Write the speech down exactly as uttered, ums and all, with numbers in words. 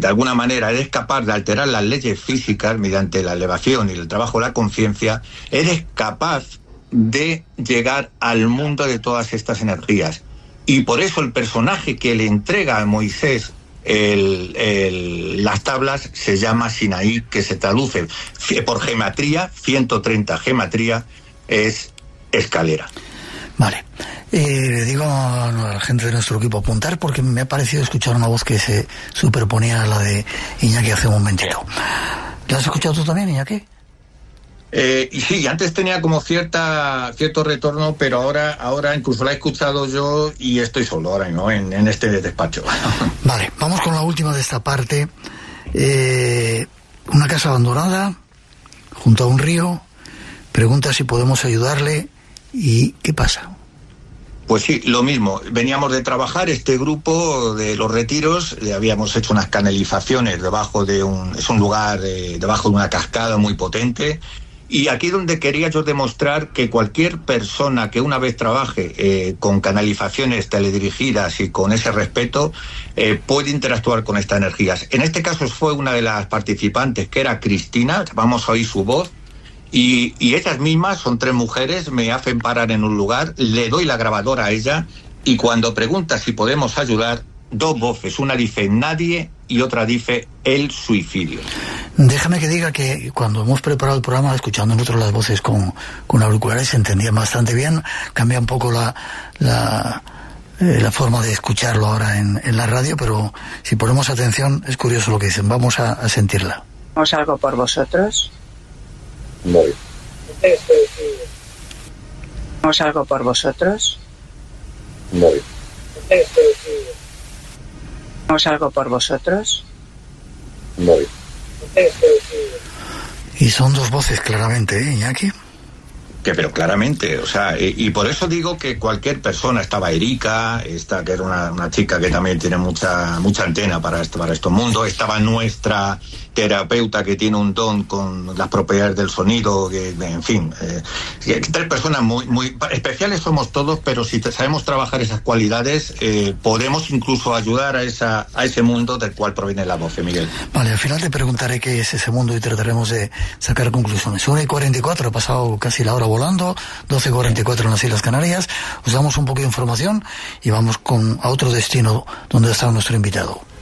de alguna manera eres capaz de alterar las leyes físicas mediante la elevación y el trabajo de la conciencia, eres capaz de llegar al mundo de todas estas energías. Y por eso el personaje que le entrega a Moisés el, el, las tablas se llama Sinaí, que se traduce por gematría, ciento treinta gematría, es escalera. Vale. Eh, le digo a la gente de nuestro equipo apuntar, porque me ha parecido escuchar una voz que se superponía a la de Iñaki hace un momentito. ¿La has escuchado tú también, Iñaki? Eh, y sí, antes tenía como cierta cierto retorno, pero ahora ahora incluso la he escuchado yo y estoy solo ahora mismo en, en este despacho. Vale, vamos con la última de esta parte. Eh, una casa abandonada, junto a un río, pregunta si podemos ayudarle y ¿qué pasa? Pues sí, lo mismo. Veníamos de trabajar este grupo de los retiros, le habíamos hecho unas canalizaciones debajo de un... es un lugar eh, debajo de una cascada muy potente. Y aquí donde quería yo demostrar que cualquier persona que una vez trabaje eh, con canalizaciones teledirigidas y con ese respeto eh, puede interactuar con estas energías. En este caso fue una de las participantes, que era Cristina, vamos a oír su voz, y, y ellas mismas, son tres mujeres, me hacen parar en un lugar, le doy la grabadora a ella y cuando pregunta si podemos ayudar, dos voces, una dice nadie y otra dice el suicidio. Déjame que diga que cuando hemos preparado el programa, escuchando nosotros las voces con, con auriculares, se entendía bastante bien. Cambia un poco la la, eh, la forma de escucharlo ahora en, en la radio, pero si ponemos atención es curioso lo que dicen. Vamos a, a sentirla. ¿Hacemos algo por vosotros? Muy. ¿Hacemos algo por vosotros? Muy. ¿Hacemos algo por vosotros? Muy. Y son dos voces claramente, ¿eh, Iñaki? Que pero claramente, o sea, y, y por eso digo que cualquier persona, estaba Erika, esta que era una, una chica que también tiene mucha mucha antena para esto, para estos mundos, estaba nuestra terapeuta que tiene un don con las propiedades del sonido, que, en fin, eh, tres personas muy muy especiales somos todos, pero si sabemos trabajar esas cualidades, eh, podemos incluso ayudar a esa a ese mundo del cual proviene la voz, Miguel. Vale, al final te preguntaré qué es ese mundo y trataremos de sacar conclusiones. una y cuarenta y cuatro, ha pasado casi la hora volando, doce cuarenta y cuatro en las Islas Canarias. Os damos un poco de información y vamos con a otro destino donde está nuestro invitado.